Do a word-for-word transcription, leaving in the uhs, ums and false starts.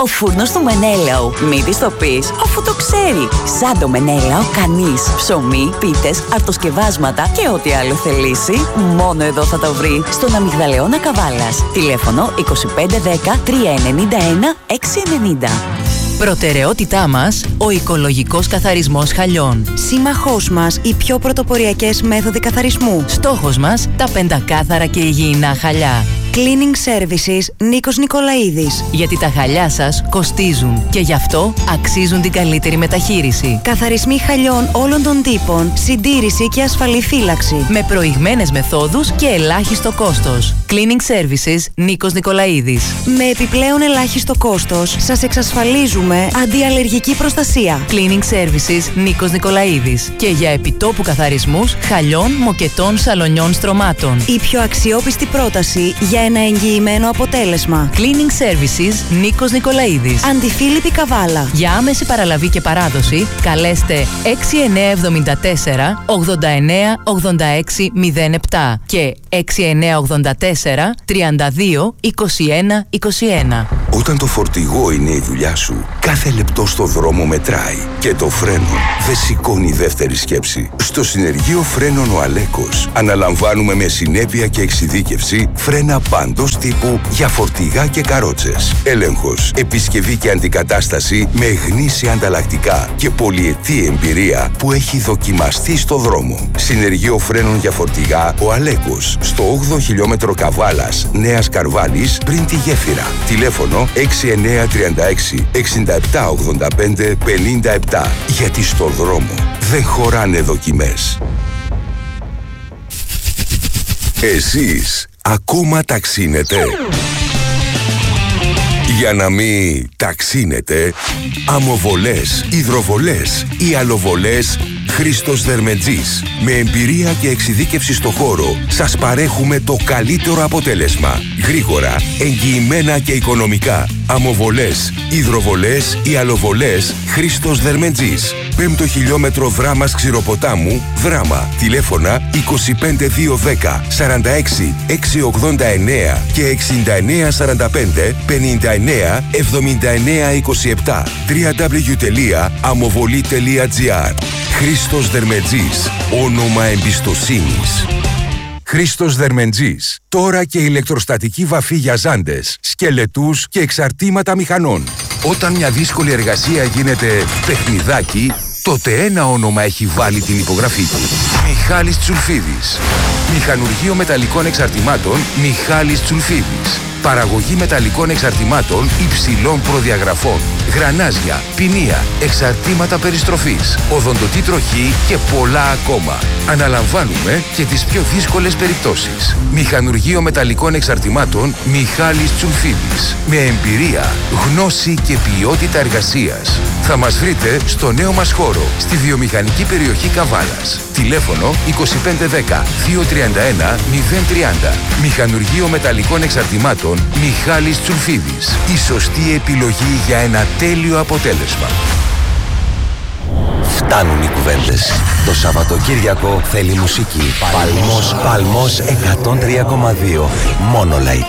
Ο φούρνος του Menelao. Μη της το πεις, αφού το ξέρει. Σαν το Menelao κανείς. Ψωμί, πίτες, αρτοσκευάσματα και ό,τι άλλο θελήσει, μόνο εδώ θα το βρει. Στον Αμυγδαλεώνα Καβάλας. Τηλέφωνο είκοσι πέντε δέκα τριακόσια ενενήντα ένα εξακόσια ενενήντα. Προτεραιότητά μας, ο οικολογικός καθαρισμός χαλιών. Σύμμαχός μας, οι πιο πρωτοποριακές μέθοδοι καθαρισμού. Στόχος μας, τα πεντακάθαρα και υγιεινά χαλιά. Cleaning Services, Νίκος Νικολαίδης. Γιατί τα χαλιά σας κοστίζουν και γι' αυτό αξίζουν την καλύτερη μεταχείριση. Καθαρισμοί χαλιών όλων των τύπων, συντήρηση και ασφαλή φύλαξη. Με προηγμένες μεθόδους και ελάχιστο κόστος. Cleaning Services, Νίκος Νικολαίδης. Με επιπλέον ελάχιστο κόστος, σας εξασφαλίζουμε αντιαλλεργική προστασία. Cleaning Services, Νίκος Νικολαίδης. Και για επιτόπου καθαρισμούς χαλιών, μοκετών, σαλονιών, στρωμάτων. Η πιο αξιόπιστη πρόταση για ένα εγγυημένο αποτέλεσμα. Cleaning Services, Νίκος Νικολαίδης. Αντιφίλιππη Καβάλα. Για άμεση παραλαβή και παράδοση, καλέστε έξι εννιά εβδομήντα τέσσερα ογδόντα εννιά ογδόντα έξι μηδέν επτά και έξι εννιά ογδόντα τέσσερα τριάντα δύο είκοσι ένα είκοσι ένα. Όταν το φορτηγό είναι η δουλειά σου, κάθε λεπτό στο δρόμο μετράει και το φρένο δεν σηκώνει δεύτερη σκέψη. Στο συνεργείο φρένων ο Αλέκος αναλαμβάνουμε με συνέπεια και εξειδίκευση φρένα παντός τύπου για φορτηγά και καρότσες. Έλεγχος, επισκευή και αντικατάσταση με γνήσια ανταλλακτικά και πολυετή εμπειρία που έχει δοκιμαστεί στο δρόμο. Συνεργείο φρένων για φορτηγά ο Αλέκος, στο όγδοο χιλιόμετρο Καβάλας, Νέας Καρβάλης, πριν τη γέφυρα. Τηλέφωνο έξι εννιά τρία έξι εξήντα επτά ογδόντα πέντε πενήντα επτά. Γιατί στο δρόμο δεν χωράνε δοκιμές. Εσείς ακόμα ταξίνετε? Για να μην ταξίνετε, αμοβολές, υδροβολές ή αλοβολές Χρήστος Δερμετζής. Με εμπειρία και εξειδίκευση στο χώρο σας παρέχουμε το καλύτερο αποτέλεσμα. Γρήγορα, εγγυημένα και οικονομικά. Αμοβολές, υδροβολές ή αλοβολές Χρήστος Δερμετζής. Πέμπτο χιλιόμετρο Δράμας Ξηροποτάμου, Δράμα. Τηλέφωνα είκοσι πέντε δύο δέκα σαράντα έξι εξακόσια ογδόντα εννέα και εξήντα εννέα σαράντα πέντε πενήντα εννέα εβδομήντα εννέα είκοσι επτά. double-u double-u double-u τελεία αμοβολή τελεία τζι άρ. Χρήστος Δερμετζής. Όνομα εμπιστοσύνης. Χρήστος Δερμετζής. Τώρα και ηλεκτροστατική βαφή για ζάντες, σκελετούς και εξαρτήματα μηχανών. Όταν μια δύσκολη εργασία γίνεται παιχνιδάκι, τότε ένα όνομα έχει βάλει την υπογραφή του. Μιχάλης Τσουλφίδης. Μηχανουργείο μεταλλικών εξαρτημάτων Μιχάλης Τσουλφίδης. Παραγωγή μεταλλικών εξαρτημάτων υψηλών προδιαγραφών. Γρανάζια, ποινία, εξαρτήματα περιστροφής, οδοντοτή τροχή και πολλά ακόμα. Αναλαμβάνουμε και τις πιο δύσκολες περιπτώσεις. Μηχανουργείο μεταλλικών εξαρτημάτων Μιχάλης Τσουλφίδης. Με εμπειρία, γνώση και ποιότητα εργασίας. Θα μας βρείτε στο νέο μας χώρο, στη βιομηχανική περιοχή Καβάλας. Τηλέφωνο είκοσι πέντε δέκα διακόσια τριάντα ένα μηδέν τριάντα. Μηχανουργείο μεταλλικών εξαρτημάτων Μιχάλης Τσουλφίδης. Η σωστή επιλογή για ένα τέλειο αποτέλεσμα. Φτάνουν οι κουβέντες. Το Σαββατοκύριακο θέλει μουσική. Παλμός, Παλμός εκατόν τρία κόμμα δύο. Μόνο λαϊκή.